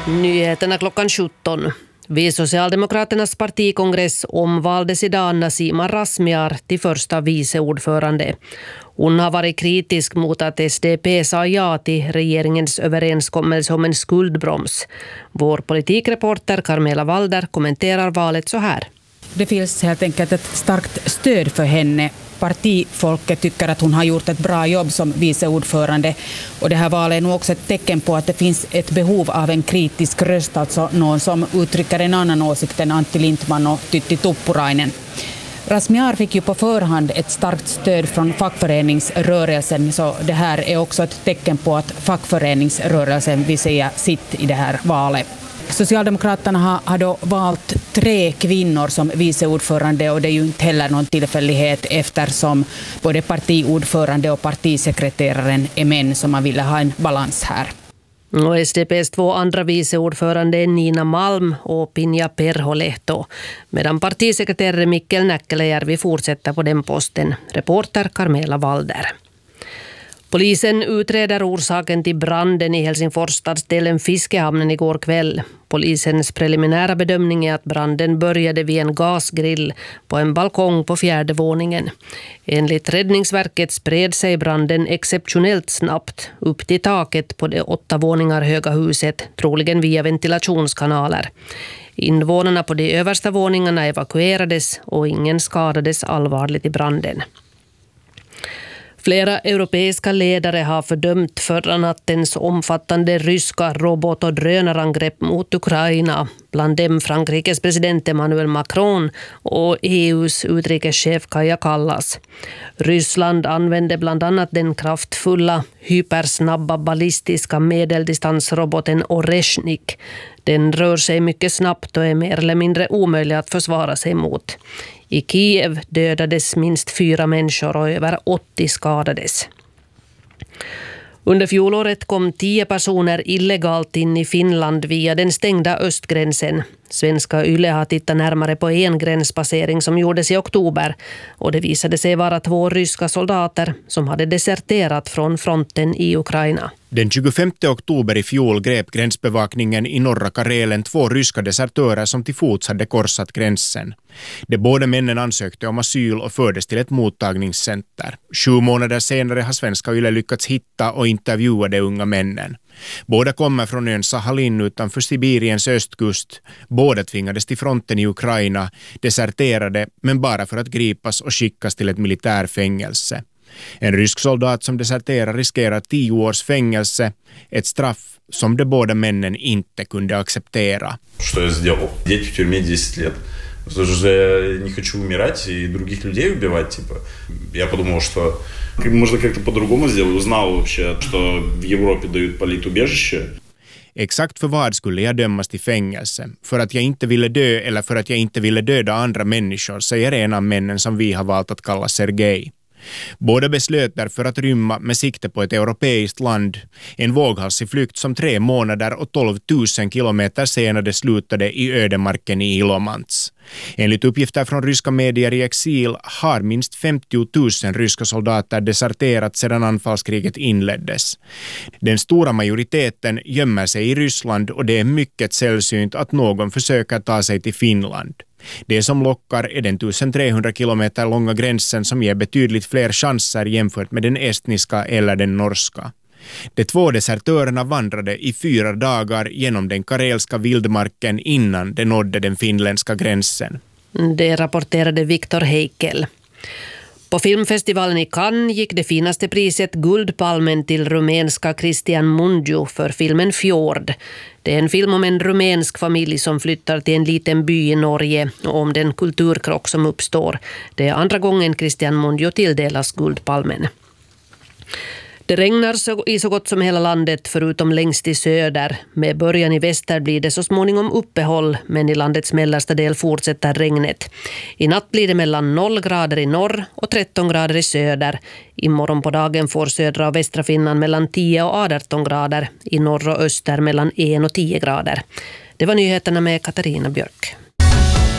Nyheterna klockan 17. Vid Socialdemokraternas partikongress omvaldes idag Nasima Razmyar till första viceordförande. Hon har varit kritisk mot att SDP sa ja till regeringens överenskommelse om en skuldbroms. Vår politikreporter Carmela Walder kommenterar valet så här. Det finns helt enkelt ett starkt stöd för henne. Partifolket tycker att hon har gjort ett bra jobb som viceordförande, och det här valet är nog också ett tecken på att det finns ett behov av en kritisk röst, alltså någon som uttrycker en annan åsikt än Antti Lindman och Tytti Tuppurainen. Razmyar fick ju på förhand ett starkt stöd från fackföreningsrörelsen, så det här är också ett tecken på att fackföreningsrörelsen vill säga sitt i det här valet. Socialdemokraterna har då valt 3 kvinnor som viceordförande, och det är ju inte heller någon tillfällighet eftersom både partiordförande och partisekreteraren är män, som man ville ha en balans här. Och SDP:s 2 andra viceordförande är Nina Malm och Pinja Perholehto, medan partisekreterare Mikkel Näkkelejärvi fortsätter på den posten. Reporter Carmela Walder. Polisen utreder orsaken till branden i Helsingfors stadsdelen Fiskehamnen igår kväll. Polisens preliminära bedömning är att branden började vid en gasgrill på en balkong på 4:e våningen. Enligt Räddningsverket spred sig branden exceptionellt snabbt upp till taket på det 8 våningar höga huset, troligen via ventilationskanaler. Invånarna på de översta våningarna evakuerades och ingen skadades allvarligt i branden. Flera europeiska ledare har fördömt förra nattens omfattande ryska robot- och drönarangrepp mot Ukraina. Bland dem Frankrikes president Emmanuel Macron och EUs utrikeschef Kaja Kallas. Ryssland använde bland annat den kraftfulla, hypersnabba ballistiska medeldistansroboten Oreshnik. Den rör sig mycket snabbt och är mer eller mindre omöjlig att försvara sig mot. I Kiev dödades minst 4 människor och över 80 skadades. Under fjolåret kom 10 personer illegalt in i Finland via den stängda östgränsen. Svenska Yle har tittat närmare på en gränspassering som gjordes i oktober, och det visade sig vara 2 ryska soldater som hade deserterat från fronten i Ukraina. Den 25 oktober i fjol grep gränsbevakningen i norra Karelen 2 ryska desertörer som till fots hade korsat gränsen. De båda männen ansökte om asyl och fördes till ett mottagningscenter. 7 månader senare har Svenska Yle lyckats hitta och intervjua de unga männen. Båda kommer från ön Sahalin utanför Sibiriens östkust. Båda tvingades till fronten i Ukraina, deserterade, men bara för att gripas och skickas till ett militärfängelse. En rysk soldat som deserterar riskerar 10 års fängelse, ett straff som de båda männen inte kunde acceptera. Что я сделал? Сидеть в тюрьме 10 лет. Потому что я не хочу умирать и других людей убивать, типа. Я подумал, что можно как-то по-другому сделать. Узнал вообще, что в Европе dают политубежище. Exakt för vad skulle jag dömas till fängelse? För att jag inte ville dö eller för att jag inte ville döda andra människor, säger en av männen som vi har valt att kalla Sergej. Båda beslöt därför att rymma med sikte på ett europeiskt land. En våghalsig flykt som 3 månader och 12 000 kilometer senare slutade i ödemarken i Ilomantz. Enligt uppgifter från ryska medier i exil har minst 50 000 ryska soldater deserterat sedan anfallskriget inleddes. Den stora majoriteten gömmer sig i Ryssland, och det är mycket sällsynt att någon försöker ta sig till Finland. Det som lockar är den 1300 kilometer långa gränsen som ger betydligt fler chanser jämfört med den estniska eller den norska. De 2 desertörerna vandrade i 4 dagar genom den karelska vildmarken innan de nådde den finländska gränsen. Det rapporterade Viktor Heikel. På filmfestivalen i Cannes gick det finaste priset Guldpalmen till rumänska Cristian Mungiu för filmen Fjord. Det är en film om en rumänsk familj som flyttar till en liten by i Norge och om den kulturkrock som uppstår. Det är andra gången Cristian Mungiu tilldelas Guldpalmen. Det regnar i så gott som hela landet förutom längst i söder. Med början i väster blir det så småningom uppehåll, men i landets mellersta del fortsätter regnet. I natt blir det mellan 0 grader i norr och 13 grader i söder. Imorgon på dagen får södra och västra Finland mellan 10 och 18 grader. I norr och öster mellan 1 och 10 grader. Det var nyheterna med Katarina Björk.